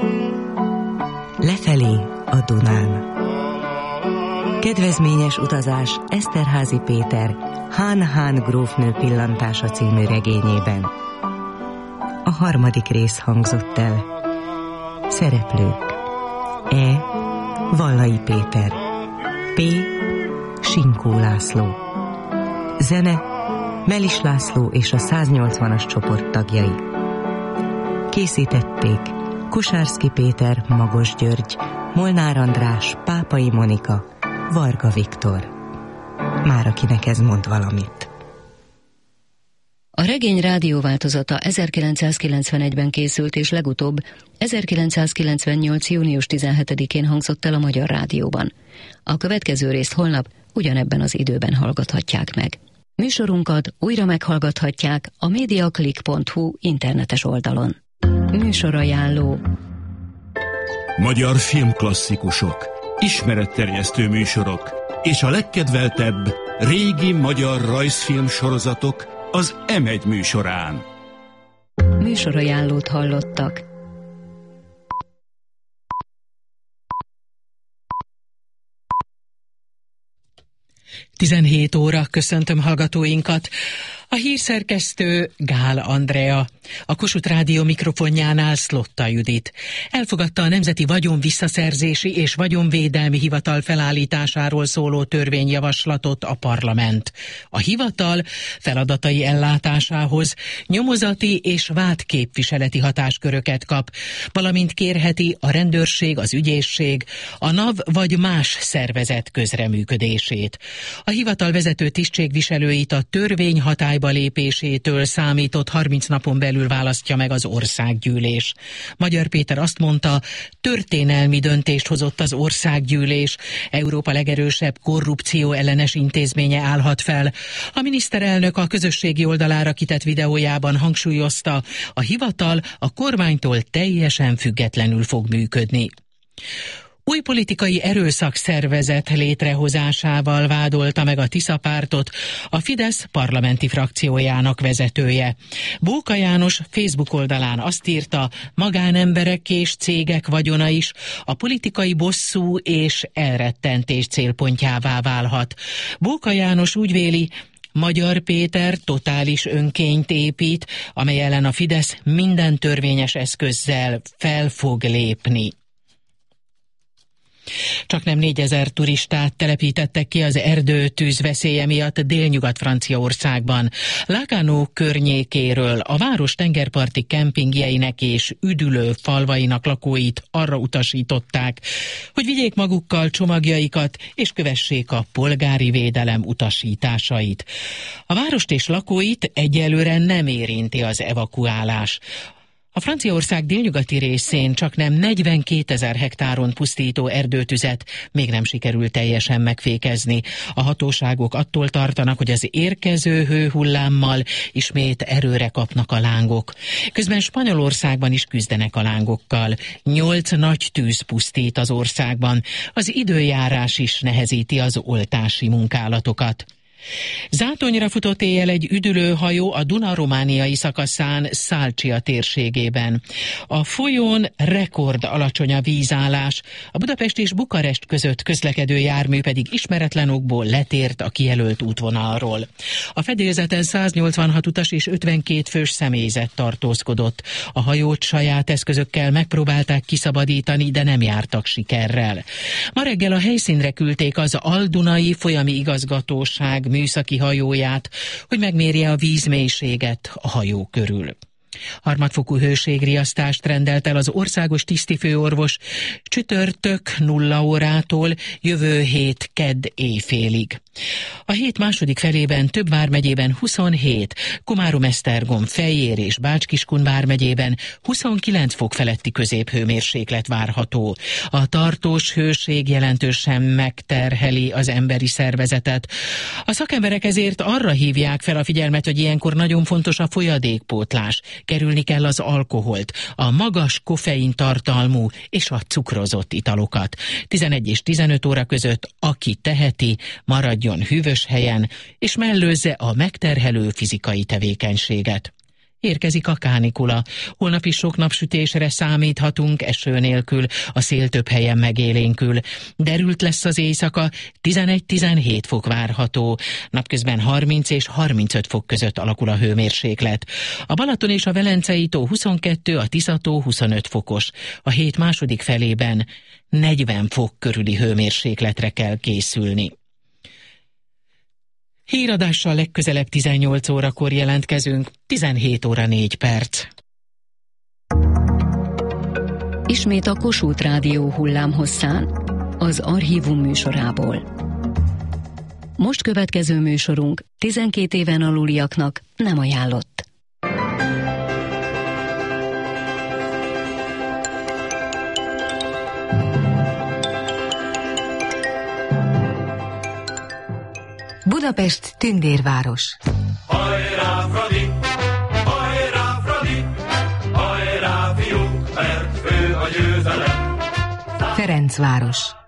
Lefelé a Dunán. Kedvezményes utazás Eszterházy Péter Hán grófnő pillantása című regényében. A 3. rész hangzott el. Szereplők: E. Vallai Péter, P. Sinkó László. Zene Melis László és a 180-as csoport tagjai. Készítették Kosárszky Péter, Magos György, Molnár András, Pápai Monika, Varga Viktor. Már akinek ez mond valamit. A regény rádióváltozata 1991-ben készült, és legutóbb 1998. június 17-én hangzott el a Magyar Rádióban. A következő részt holnap ugyanebben az időben hallgathatják meg. Műsorunkat újra meghallgathatják a mediaclick.hu internetes oldalon. Műsorajánló: magyar filmklasszikusok, ismeretterjesztő műsorok és a legkedveltebb régi magyar rajzfilm sorozatok az M1 műsorán. Műsorajánlót hallottak. Tizenhét óra, köszöntöm hallgatóinkat. A hírszerkesztő Gál Andrea, a Kossuth Rádió mikrofonjánál Szlotta Judit. Elfogadta a Nemzeti Vagyonvisszaszerzési és Vagyonvédelmi Hivatal felállításáról szóló törvényjavaslatot a parlament. A hivatal feladatai ellátásához nyomozati és vádképviseleti hatásköröket kap, valamint kérheti a rendőrség, az ügyészség, a NAV vagy más szervezet közreműködését. A hivatal vezető tisztségviselőit a törvény hatályba lépésétől számított 30 napon belül választja meg az országgyűlés. Magyar Péter azt mondta, történelmi döntést hozott az országgyűlés, Európa legerősebb korrupció ellenes intézménye állhat fel. A miniszterelnök a közösségi oldalára kitett videójában hangsúlyozta, a hivatal a kormánytól teljesen függetlenül fog működni. Új politikai erőszakszervezet létrehozásával vádolta meg a Tisza pártot a Fidesz parlamenti frakciójának vezetője. Bóka János Facebook oldalán azt írta, magánemberek és cégek vagyona is a politikai bosszú és elrettentés célpontjává válhat. Bóka János úgy véli, Magyar Péter totális önkényt épít, amely ellen a Fidesz minden törvényes eszközzel fel fog lépni. Csaknem 4000 turistát telepítettek ki az erdőtűz veszélye miatt Délnyugat-Franciaországban. Lugano környékéről a város tengerparti kempingjeinek és üdülő falvainak lakóit arra utasították, hogy vigyék magukkal csomagjaikat és kövessék a polgári védelem utasításait. A várost és lakóit egyelőre nem érinti az evakuálás. A Franciaország délnyugati részén csaknem 42 000 hektáron pusztító erdőtüzet még nem sikerült teljesen megfékezni. A hatóságok attól tartanak, hogy az érkező hőhullámmal ismét erőre kapnak a lángok. Közben Spanyolországban is küzdenek a lángokkal. 8 nagy tűz pusztít az országban. Az időjárás is nehezíti az oltási munkálatokat. Zátonyra futott éjjel egy üdülőhajó a Duna romániai szakaszán Szálcsia térségében. A folyón rekord alacsony a vízállás, a Budapest és Bukarest között közlekedő jármű pedig ismeretlen okból letért a kijelölt útvonalról. A fedélzeten 186 utas és 52 fős személyzet tartózkodott. A hajót saját eszközökkel megpróbálták kiszabadítani, de nem jártak sikerrel. Ma reggel a helyszínre küldték az Al-Dunai folyami igazgatóság műszaki hajóját, hogy megmérje a vízmélységet a hajó körül. Harmadfokú hőségriasztást rendelt el az országos tisztifőorvos csütörtök 0 órától jövő hét kedd éjfélig. A hét második felében több vármegyében 27, Komárom-Esztergom, Fejér és Bács-Kiskun vármegyében 29 fok feletti középhőmérséklet várható. A tartós hőség jelentősen megterheli az emberi szervezetet. A szakemberek ezért arra hívják fel a figyelmet, hogy ilyenkor nagyon fontos a folyadékpótlás. Kerülni kell az alkoholt, a magas koffein tartalmú és a cukrozott italokat. 11 és 15 óra között, aki teheti, maradjon hűvös helyen, és mellőzze a megterhelő fizikai tevékenységet. érkezik a kánikula. Holnap is sok napsütésre számíthatunk, eső nélkül, a szél több helyen megélénkül. Derült lesz az éjszaka, 11-17 fok várható. Napközben 30 és 35 fok között alakul a hőmérséklet. A Balaton és a Velencei tó 22, a Tisza-tó 25 fokos. A hét második felében 40 fok körüli hőmérsékletre kell készülni. Híradással legközelebb 18 órakor jelentkezünk, 17 óra 4 perc. Ismét a Kossuth Rádió hullámhosszán, az Archívum műsorából. Most következő műsorunk 12 éven aluliaknak nem ajánlott. Budapest tündérváros. Hajrá, Fradi! Hajrá, Fradi! Hajrá, fiúk, mert fő a győzelem! Ferencváros.